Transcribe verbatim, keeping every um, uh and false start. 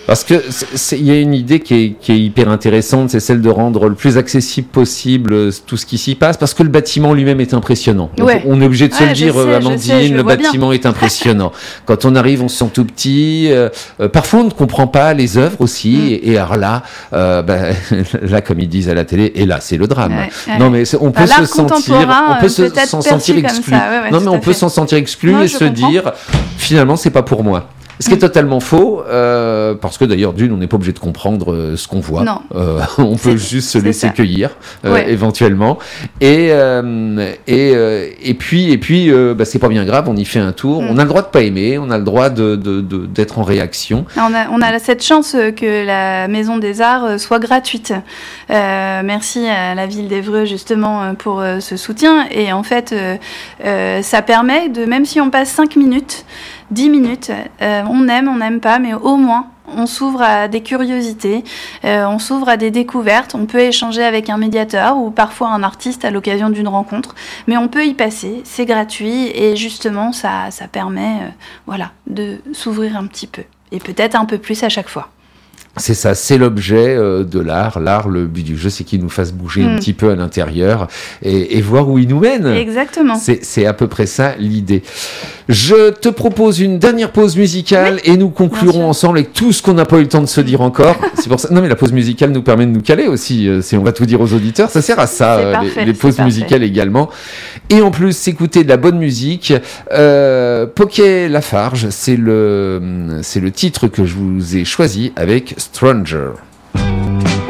Parce que il y a une idée qui est, qui est hyper intéressante, c'est celle de rendre le plus accessible possible euh, tout ce qui s'y passe, parce que le bâtiment lui-même est impressionnant. Ouais. On est obligé de se ouais, le dire, sais, Amandine, sais, le bâtiment bien. est impressionnant. Quand on arrive, on se sent tout petit. Euh, euh, parfois, on ne comprend pas les œuvres aussi. Mm. Et, et alors là, euh, bah, là, comme ils disent à la télé, et là, c'est le drame. Ouais, ouais. Non, mais on peut bah, se sentir, on peut se, s'en sentir exclu. Ouais, ouais, non, mais on peut s'en sentir exclu non, et se comprends. dire, finalement, c'est pas pour moi. Ce qui est totalement faux, euh, parce que d'ailleurs, d'une, on n'est pas obligé de comprendre euh, ce qu'on voit. Non. Euh, on peut juste se laisser ça. cueillir, euh, ouais. éventuellement. Et, euh, et, euh, et puis, et puis euh, bah, c'est pas bien grave, on y fait un tour. Mm. On a le droit de pas aimer, on a le droit de, de, de, d'être en réaction. On a, on a cette chance que la Maison des Arts soit gratuite. Euh, merci à la ville d'Évreux, justement, pour euh, ce soutien. Et en fait, euh, euh, ça permet de, même si on passe cinq minutes, dix minutes, euh, on aime, on n'aime pas, mais au moins, on s'ouvre à des curiosités, euh, on s'ouvre à des découvertes, on peut échanger avec un médiateur ou parfois un artiste à l'occasion d'une rencontre, mais on peut y passer, c'est gratuit et justement, ça, ça permet euh, voilà, de s'ouvrir un petit peu et peut-être un peu plus à chaque fois. C'est ça, c'est l'objet euh, de l'art. L'art, le but du jeu, c'est qu'il nous fasse bouger mmh. un petit peu à l'intérieur et, et voir où il nous mène. Exactement. C'est, c'est à peu près ça l'idée. Je te propose une dernière pause musicale oui. et nous conclurons ensemble avec tout ce qu'on n'a pas eu le temps de se dire encore. C'est pour ça. Non, mais la pause musicale nous permet de nous caler aussi. Euh, si on va tout dire aux auditeurs, ça sert à ça. Euh, parfait, les, les pauses musicales également. Et en plus, s'écouter de la bonne musique. Euh, Poquet Lafarge, c'est le, c'est le titre que je vous ai choisi avec Stranger.